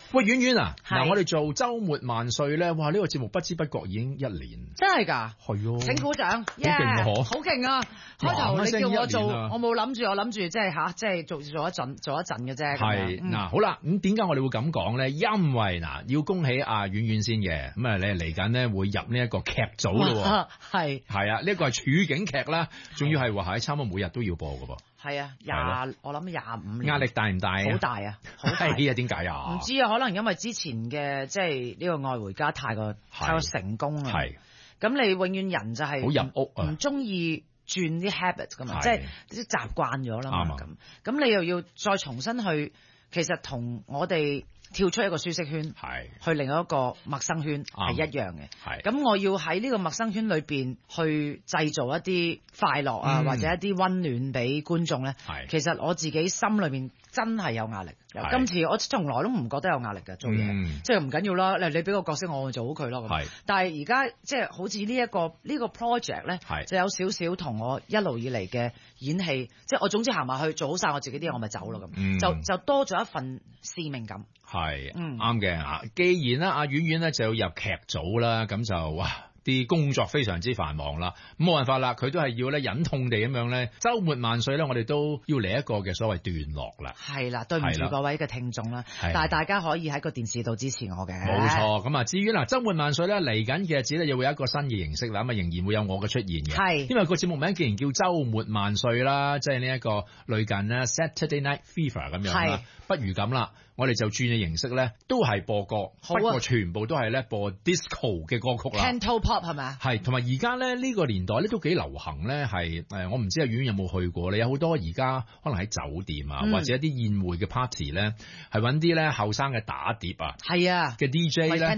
喂，婉婉啊， 係嗱，我哋做週末萬歲咧，哇！呢個節目不知不覺已經1年， 真係㗎， 係喎， 請鼓掌， 好勁喎嗬好勁啊！開頭你叫我做， 一年啊我冇諗住，我諗住即係即係做一陣嘅啫。 係嗱，好啦，咁點解我哋會咁講咧？因為嗱，要恭喜阿婉婉先嘅，咁啊，你嚟緊咧會入呢一個劇組咯， 係啊，呢個係處境劇啦，仲要係話係差唔多每日都要播㗎噃。 係啊，我諗25年。 壓力大唔大啊？ 好大啊！ 係啊，點解啊？ 唔知啊，可能因為之前嘅即係呢個愛回家太過成功啊。係。咁你永遠人就係好入屋啊， 唔中意轉啲 habit 㗎嘛，即係啲習慣咗啦嘛。咁你又要再重新去，其實同我哋跳出一個舒適圈，去另一個陌生圈係一樣嘅。咁我要喺呢個陌生圈裏邊去製造一啲快樂啊，或者一啲溫暖俾觀眾咧。其實我自己心裏邊真係有壓力。今次我從來都唔覺得有壓力嘅做嘢，即係唔緊要啦。你俾個角色我做好佢咯。但係而家即係好似呢個 project 咧，就有少少同我一路以嚟嘅演戲，即係我總之行埋去做好晒我自己啲嘢，我咪走咯咁。就多咗一份使命感。 係啱嘅啊！既然咧，阿婉婉咧就要入劇組啦，咁就哇啲工作非常之繁忙啦，咁冇辦法啦，佢都係要咧忍痛地咁樣咧，週末萬歲咧，我哋都要嚟一個嘅所謂段落啦。係啦，對唔住各位嘅聽眾啦，但係大家可以喺個電視度支持我嘅。 冇錯，咁啊，至於嗱週末萬歲咧嚟緊嘅日子咧，又會有一個新嘅形式啦，咁啊仍然會有我嘅出現嘅。係，因為個節目名既然叫週末萬歲啦，即係呢一個類近咧 Saturday Night Fever 咁樣啦，不如咁啦。我哋就轉嘅形式咧，都係播歌，不過全部都係咧播 disco 嘅歌曲啦。 Canto pop 係咪啊？ 係，同埋而家咧呢個年代咧都幾流行咧，係我唔知阿婉婉有冇去過咧，有好多而家可能喺酒店啊，或者一啲宴會嘅 party 咧，係揾啲咧後生嘅打碟啊，係啊嘅 DJ 咧。